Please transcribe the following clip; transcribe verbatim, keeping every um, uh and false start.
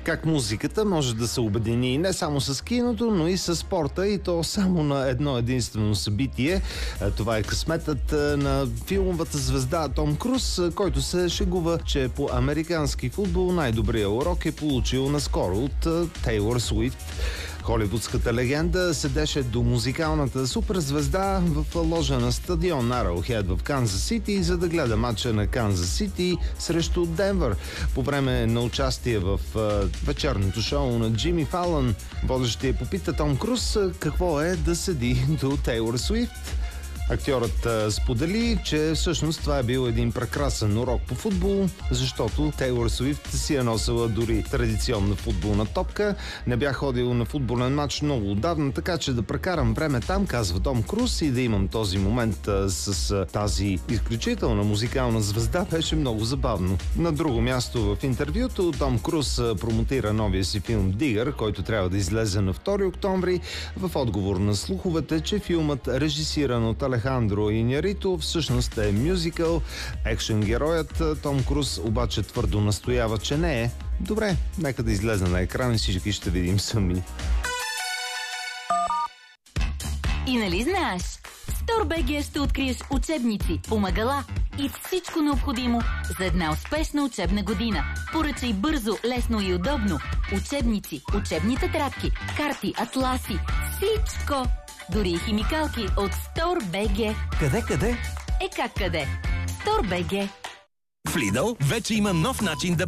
Как музиката може да се обедини не само с киното, но и с спорта, и то само на едно единствено събитие. Това е късметът на филмовата звезда Том Круз, който се шегува, че по американски футбол най-добрия урок е получил наскоро от Тейлор Суифт. Холивудската легенда седеше до музикалната суперзвезда в ложа на стадион Arrowhead в Канзас Сити, за да гледа матча на Канзас Сити срещу Денвър. По време на участие в вечерното шоу на Джимми Фалън, водещия попита Том Круз какво е да седи до Тейлор Суифт. Актьорът сподели, че всъщност това е бил един прекрасен урок по футбол, защото Тейлор Суифт си е носила дори традиционна футболна топка. Не бях ходил на футболен матч много отдавна, така че да прекарам време там, казва Том Круз, и да имам този момент а, с тази изключителна музикална звезда беше много забавно. На друго място в интервюто Том Круз промотира новия си филм Дигър, който трябва да излезе на втори октомври, в отговор на слуховете, че филмът, режисиран от Алехандро Иньярито, всъщност е мюзикъл. Екшен героят Том Круз обаче твърдо настоява, че не е. Добре, нека да излезе на екран и всички ще видим сами. И нали знаеш? В StoreBG ще откриеш учебници, помагала и всичко необходимо за една успешна учебна година. Поръчай бързо, лесно и удобно. Учебници, учебни тетрадки, карти, атласи, всичко! Дори и химикалки от StoreBG. Къде, къде? Е как къде? StoreBG. В Lidl вече има нов начин да